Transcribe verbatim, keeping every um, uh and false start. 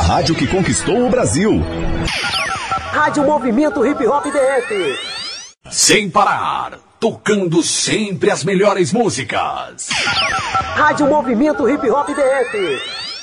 rádio que conquistou o Brasil. Rádio Movimento Hip Hop D F. Sem parar, tocando sempre as melhores músicas. Rádio Movimento Hip Hop D F.